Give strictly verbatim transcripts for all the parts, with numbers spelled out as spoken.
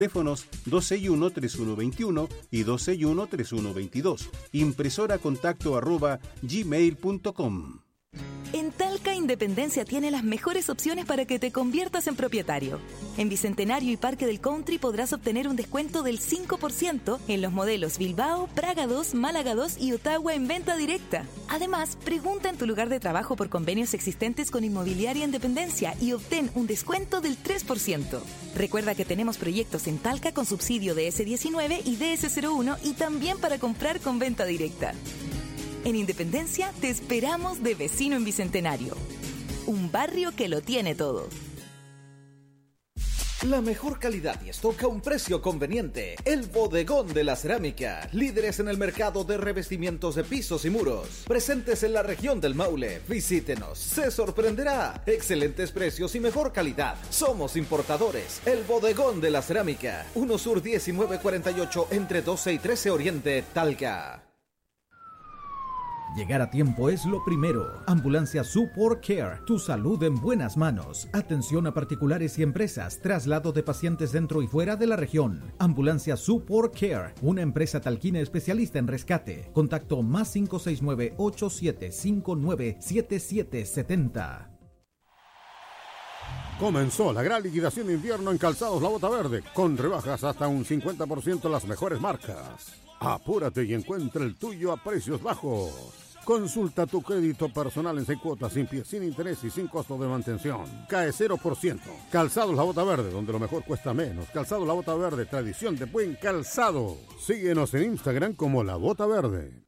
Teléfonos dos seis uno, tres uno dos uno y dos seis uno, tres uno dos dos. Impresora contacto arroba gmail punto com. En Talca Independencia tiene las mejores opciones para que te conviertas en propietario. En Bicentenario y Parque del Country podrás obtener un descuento del cinco por ciento en los modelos Bilbao, Praga dos, Málaga dos y Ottawa en venta directa. Además, pregunta en tu lugar de trabajo por convenios existentes con Inmobiliaria Independencia y obtén un descuento del tres por ciento. Recuerda que tenemos proyectos en Talca con subsidio de ese diecinueve y D S cero uno y también para comprar con venta directa. En Independencia te esperamos de vecino en Bicentenario. Un barrio que lo tiene todo. La mejor calidad y stock a un precio conveniente. El Bodegón de la Cerámica. Líderes en el mercado de revestimientos de pisos y muros. Presentes en la región del Maule. Visítenos. Se sorprenderá. Excelentes precios y mejor calidad. Somos importadores. El Bodegón de la Cerámica. uno Sur diecinueve cuarenta y ocho entre doce y trece Oriente, Talca. Llegar a tiempo es lo primero. Ambulancia Support Care, tu salud en buenas manos. Atención a particulares y empresas, traslado de pacientes dentro y fuera de la región. Ambulancia Support Care, una empresa talquina especialista en rescate. Contacto más cinco seis nueve, ocho siete cinco nueve, siete siete siete cero. Comenzó la gran liquidación de invierno en Calzados La Bota Verde, con rebajas hasta un cincuenta por ciento en las mejores marcas. Apúrate y encuentra el tuyo a precios bajos. Consulta tu crédito personal en seis cuotas, sin pie, sin interés y sin costo de mantención. Cae cero por ciento. Calzados La Bota Verde, donde lo mejor cuesta menos. Calzados La Bota Verde, tradición de buen calzado. Síguenos en Instagram como La Bota Verde.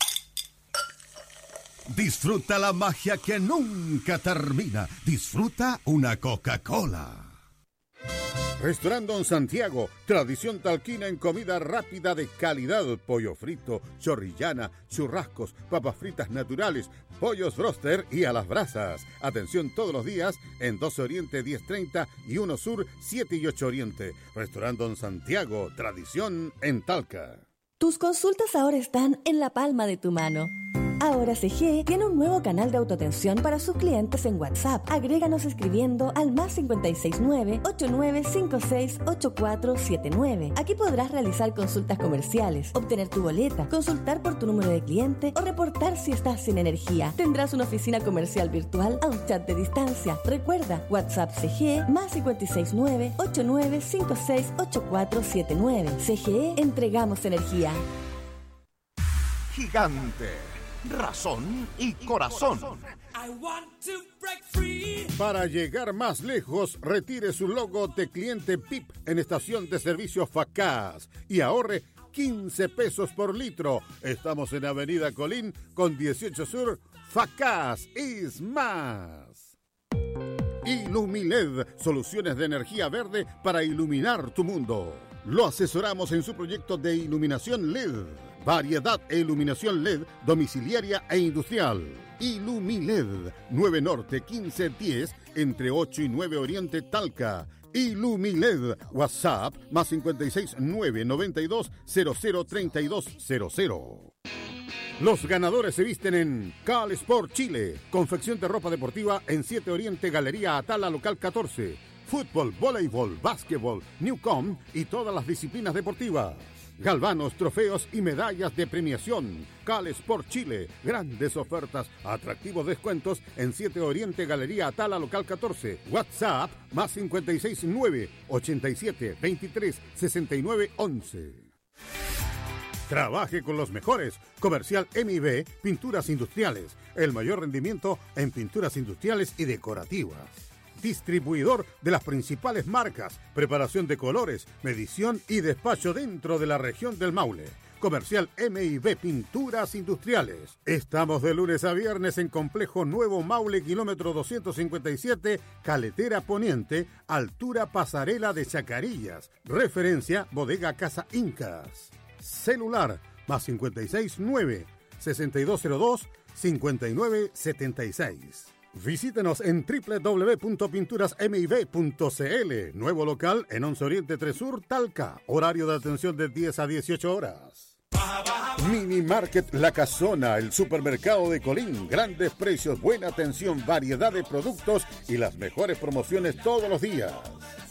Disfruta la magia que nunca termina. Disfruta una Coca-Cola. Restaurant Don Santiago, tradición talquina en comida rápida de calidad, pollo frito, chorrillana, churrascos, papas fritas naturales, pollos broster y a las brasas. Atención todos los días en doce Oriente diez treinta y uno Sur siete y ocho Oriente. Restaurant Don Santiago, tradición en Talca. Tus consultas ahora están en la palma de tu mano. Ahora C G tiene un nuevo canal de autoatención para sus clientes en WhatsApp. Agréganos escribiendo al más cinco seis nueve, ocho nueve cinco seis, ocho cuatro siete nueve. Aquí podrás realizar consultas comerciales, obtener tu boleta, consultar por tu número de cliente o reportar si estás sin energía. Tendrás una oficina comercial virtual a un chat de distancia. Recuerda, WhatsApp C G más cinco seis nueve, ocho nueve cinco seis, ocho cuatro siete nueve. C G E, entregamos energía. Gigante. Razón y corazón. Para llegar más lejos, retire su logo de cliente P I P en estación de servicio Facaz y ahorre quince pesos por litro. Estamos en Avenida Colín con dieciocho Sur. Facaz es más. Ilumiled, soluciones de energía verde para iluminar tu mundo. Lo asesoramos en su proyecto de iluminación L E D. Variedad e iluminación L E D domiciliaria e industrial. Ilumiled, nueve Norte quince diez entre ocho y nueve Oriente Talca. Ilumiled, WhatsApp más cinco seis nueve, noventa y dos, cero cero treinta y dos cero cero. Los ganadores se visten en Cal Sport Chile. Confección de ropa deportiva en siete Oriente Galería Atala Local catorce. Fútbol, voleibol, básquetbol, Newcom y todas las disciplinas deportivas. Galvanos, trofeos y medallas de premiación. Cal Sport Chile. Grandes ofertas, atractivos descuentos en siete Oriente Galería Atala Local catorce. WhatsApp más cinco seis nueve, ochenta y siete, veintitrés, sesenta y nueve, once. Trabaje con los mejores. Comercial M I B, Pinturas Industriales. El mayor rendimiento en pinturas industriales y decorativas. Distribuidor de las principales marcas, preparación de colores, medición y despacho dentro de la región del Maule. Comercial M I B Pinturas Industriales. Estamos de lunes a viernes en Complejo Nuevo Maule, kilómetro doscientos cincuenta y siete, Caletera Poniente, altura Pasarela de Chacarillas. Referencia Bodega Casa Incas. Celular más cinco seis nueve, seis dos cero dos, cinco nueve siete seis. Visítenos en doble u doble u doble u punto pinturas m i b punto c l. Nuevo local en once Oriente tres Sur, Talca. Horario de atención de diez a dieciocho horas. Mini Market La Casona, el supermercado de Colín. Grandes precios, buena atención, variedad de productos y las mejores promociones todos los días.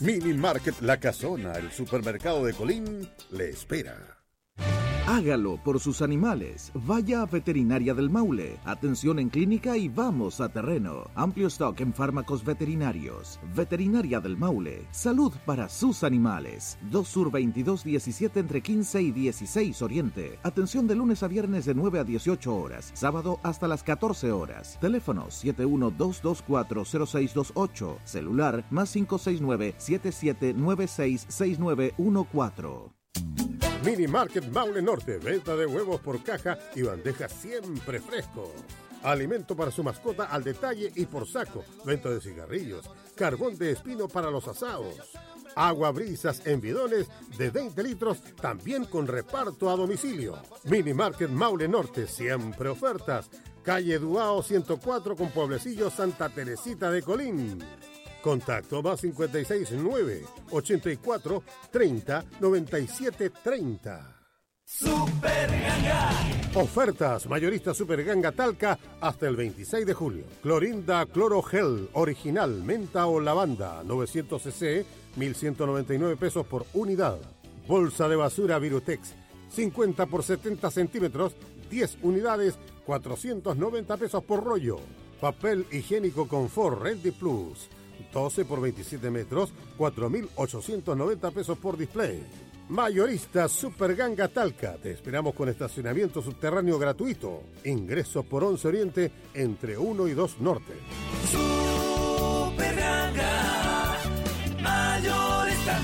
Mini Market La Casona, el supermercado de Colín, le espera. Hágalo por sus animales. Vaya a Veterinaria del Maule. Atención en clínica y vamos a terreno. Amplio stock en fármacos veterinarios. Veterinaria del Maule. Salud para sus animales. dos Sur veintidós diecisiete entre quince y dieciséis Oriente. Atención de lunes a viernes de nueve a dieciocho horas. Sábado hasta las catorce horas. Teléfono siete uno dos dos cuatro cero seis dos ocho. Celular más cinco seis nueve siete siete nueve seis seis nueve uno cuatro. Mini Market Maule Norte, venta de huevos por caja y bandejas siempre frescos. Alimento para su mascota al detalle y por saco. Venta de cigarrillos, carbón de espino para los asados. Agua brisas en bidones de veinte litros, también con reparto a domicilio. Mini Market Maule Norte, siempre ofertas. Calle Duao ciento cuatro con Pueblecillo Santa Teresita de Colín. Contacto más cincuenta y seis nueve ochenta y cuatro treinta noventa y siete treinta. Super Ganga. Ofertas mayorista Super Ganga Talca hasta el veintiséis de julio. Clorinda Cloro Gel original menta o lavanda novecientos centilitros, mil ciento noventa y nueve pesos por unidad. Bolsa de basura Virutex cincuenta por setenta centímetros, diez unidades, cuatrocientos noventa pesos por rollo. Papel higiénico Confort Ready Plus doce por veintisiete metros, cuatro mil ochocientos noventa pesos por display. Mayorista Super Ganga Talca. Te esperamos con estacionamiento subterráneo gratuito. Ingreso por once Oriente entre uno y dos Norte. Super Ganga. Mayorista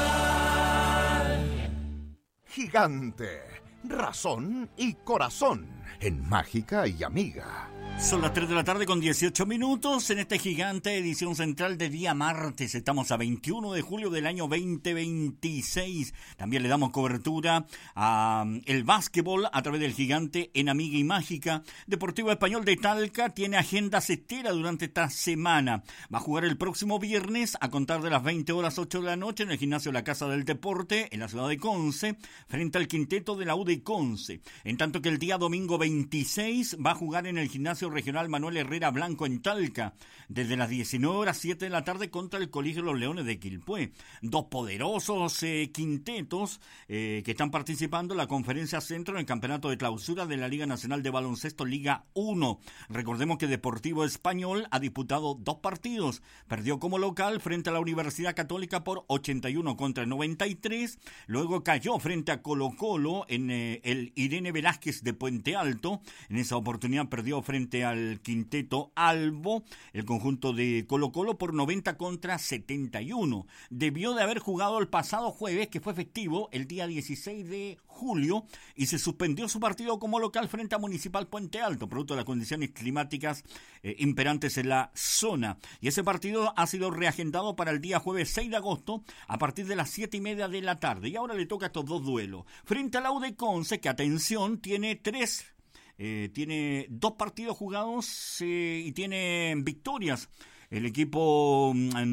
total. Gigante. Razón y corazón. En Mágica y Amiga. Son las tres de la tarde con dieciocho minutos en este Gigante, edición central de día martes. Estamos a veintiuno de julio del año veinte veintiséis. También le damos cobertura a el básquetbol a través del Gigante en Amiga y Mágica. Deportivo Español de Talca tiene agenda cestera durante esta semana. Va a jugar el próximo viernes a contar de las veinte horas ocho de la noche en el gimnasio La Casa del Deporte en la ciudad de Conce frente al quinteto de la U de Conce. En tanto que el día domingo veintiséis va a jugar en el gimnasio regional Manuel Herrera Blanco en Talca, desde las diecinueve horas siete de la tarde contra el Colegio Los Leones de Quilpué. Dos poderosos eh, quintetos eh, que están participando en la conferencia centro en el campeonato de clausura de la Liga Nacional de Baloncesto Liga uno. Recordemos que Deportivo Español ha disputado dos partidos. Perdió como local frente a la Universidad Católica por ochenta y uno contra noventa y tres. Luego cayó frente a Colo Colo en eh, el Irene Velázquez de Puente Alto. En esa oportunidad perdió frente al quinteto Albo, el conjunto de Colo Colo, por noventa contra setenta y uno. Debió de haber jugado el pasado jueves, que fue festivo, el día dieciséis de julio, y se suspendió su partido como local frente a Municipal Puente Alto, producto de las condiciones climáticas eh, imperantes en la zona. Y ese partido ha sido reagendado para el día jueves seis de agosto, a partir de las siete y media de la tarde. Y ahora le toca estos dos duelos. Frente a la U de Conce, que atención, tiene tres Eh, tiene dos partidos jugados eh, y tiene victorias. El equipo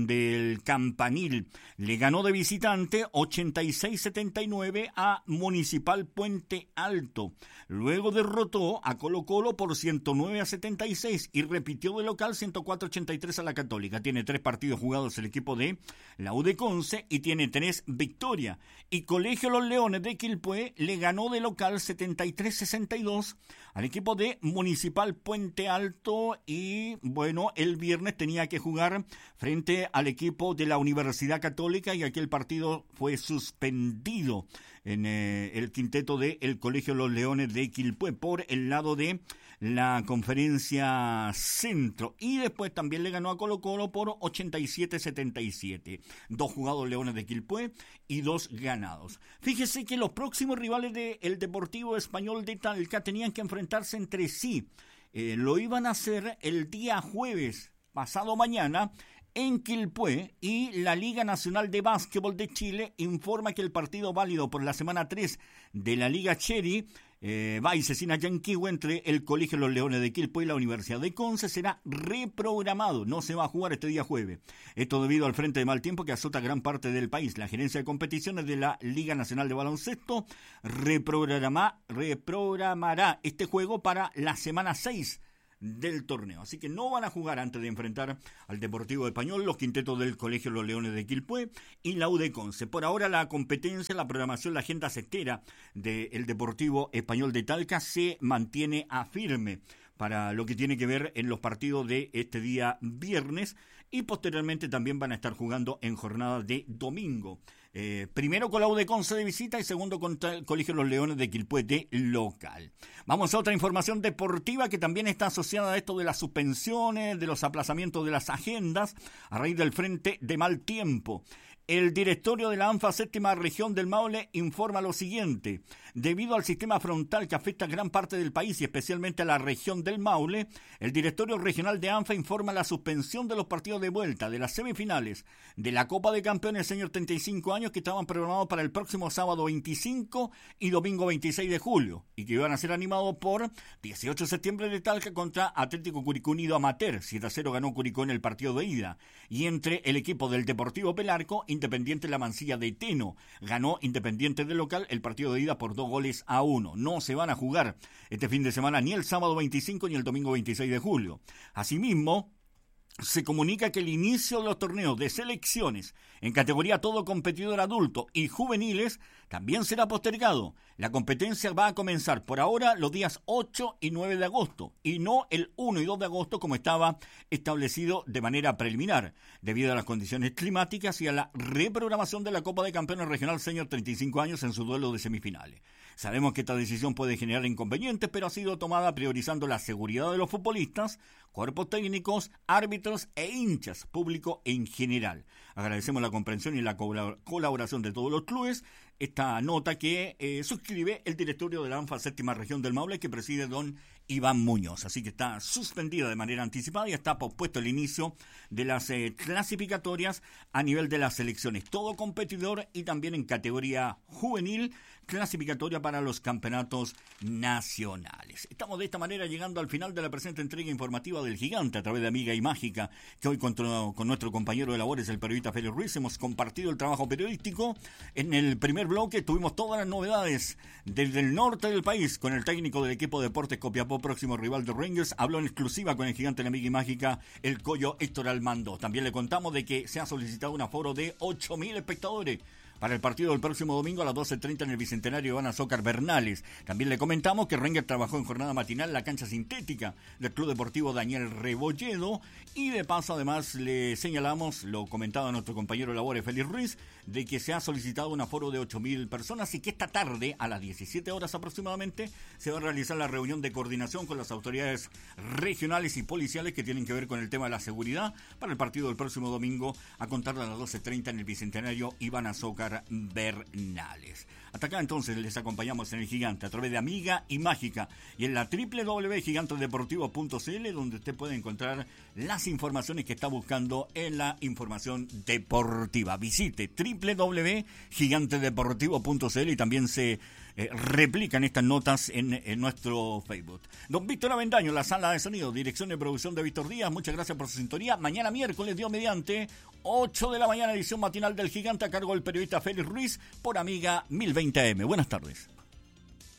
del Campanil le ganó de visitante ochenta y seis setenta y nueve a Municipal Puente Alto. Luego derrotó a Colo Colo por ciento nueve a setenta y seis y repitió de local ciento cuatro ochenta y tres a la Católica. Tiene tres partidos jugados el equipo de la U de Conce y tiene tres victorias. Y Colegio Los Leones de Quilpué le ganó de local setenta y tres sesenta y dos al equipo de Municipal Puente Alto. Y bueno, el viernes tenía que jugar frente al equipo de la Universidad Católica y aquel partido fue suspendido en eh, el quinteto de el Colegio Los Leones de Quilpué por el lado de la Conferencia Centro. Y después también le ganó a Colo Colo por ochenta y siete setenta y siete. Dos jugados Leones de Quilpué y dos ganados. Fíjese que los próximos rivales del Deportivo Español de Talca tenían que enfrentarse entre sí. Eh, lo iban a hacer el día jueves, pasado mañana, en Quilpué, y la Liga Nacional de Básquetbol de Chile informa que el partido válido por la semana tres de la Liga Cherry, eh, Vaicesina Yanquihue, entre el Colegio Los Leones de Quilpué y la Universidad de Conce, será reprogramado. No se va a jugar este día jueves. Esto debido al frente de mal tiempo que azota gran parte del país. La gerencia de competiciones de la Liga Nacional de Baloncesto reprograma, reprogramará este juego para la semana seis del torneo. Así que no van a jugar antes de enfrentar al Deportivo Español los quintetos del Colegio Los Leones de Quilpué y la U de Conce. Por ahora la competencia, la programación, la agenda cestera del Deportivo Español de Talca se mantiene a firme para lo que tiene que ver en los partidos de este día viernes, y posteriormente también van a estar jugando en jornada de domingo. Eh, primero con la U de Conce de visita y segundo contra el Colegio Los Leones de Quilpué de local. Vamos a otra información deportiva que también está asociada a esto de las suspensiones, de los aplazamientos de las agendas a raíz del frente de mal tiempo. El directorio de la ANFA Séptima Región del Maule informa lo siguiente. Debido al sistema frontal que afecta a gran parte del país y especialmente a la región del Maule, el directorio regional de ANFA informa la suspensión de los partidos de vuelta de las semifinales de la Copa de Campeones Senior treinta y cinco años que estaban programados para el próximo sábado veinticinco y domingo veintiséis de julio y que iban a ser animados por dieciocho de septiembre de Talca contra Atlético Curicó Unido Amateur. siete a cero ganó Curicó en el partido de ida. Y entre el equipo del Deportivo Pelarco, Independiente La Mansilla de Teno. Ganó Independiente de local el partido de ida por dos goles a uno. No se van a jugar este fin de semana ni el sábado veinticinco ni el domingo veintiséis de julio. Asimismo, se comunica que el inicio de los torneos de selecciones en categoría todo competidor adulto y juveniles también será postergado. La competencia va a comenzar por ahora los días ocho y nueve de agosto y no el uno y dos de agosto como estaba establecido de manera preliminar, debido a las condiciones climáticas y a la reprogramación de la Copa de Campeones Regional Senior treinta y cinco años en su duelo de semifinales. Sabemos que esta decisión puede generar inconvenientes, pero ha sido tomada priorizando la seguridad de los futbolistas, cuerpos técnicos, árbitros e hinchas, público en general. Agradecemos la comprensión y la colaboración de todos los clubes. Esta nota que eh, suscribe el directorio de la ANFA Séptima Región del Maule que preside don Iván Muñoz. Así que está suspendida de manera anticipada y está pospuesto el inicio de las eh, clasificatorias a nivel de las selecciones. Todo competidor y también en categoría juvenil, clasificatoria para los campeonatos nacionales. Estamos de esta manera llegando al final de la presente entrega informativa del Gigante a través de Amiga y Mágica, que hoy con, con nuestro compañero de labores, el periodista Félix Ruiz, hemos compartido el trabajo periodístico. En el primer bloque tuvimos todas las novedades desde el norte del país con el técnico del equipo de Deportes Copiapó, próximo rival de Rangers. Habló en exclusiva con el Gigante de Amiga y Mágica, el Coyo Héctor Almando. También le contamos de que se ha solicitado un aforo de ocho mil espectadores para el partido del próximo domingo a las doce treinta en el Bicentenario Iván Azócar Bernales. También le comentamos que Rangers trabajó en jornada matinal en la cancha sintética del Club Deportivo Daniel Rebolledo, y de paso además le señalamos, lo comentaba nuestro compañero de labores Félix Ruiz, de que se ha solicitado un aforo de ocho mil personas y que esta tarde a las diecisiete horas aproximadamente se va a realizar la reunión de coordinación con las autoridades regionales y policiales que tienen que ver con el tema de la seguridad para el partido del próximo domingo a contar de las doce treinta en el Bicentenario Iván Azócar Bernales. Hasta acá entonces les acompañamos en el Gigante a través de Amiga y Mágica y en la doble u doble u doble u punto gigante deportivo punto c l, donde usted puede encontrar las informaciones que está buscando en la información deportiva. Visite doble u doble u doble u punto gigante deportivo punto c l y también se eh, replican estas notas en, en nuestro Facebook. Don Víctor Avendaño, la sala de sonido, dirección de producción de Víctor Díaz, muchas gracias por su sintonía. Mañana miércoles, Dios mediante, ocho de la mañana, edición matinal del Gigante a cargo del periodista Félix Ruiz por Amiga mil veinte A M. Buenas tardes.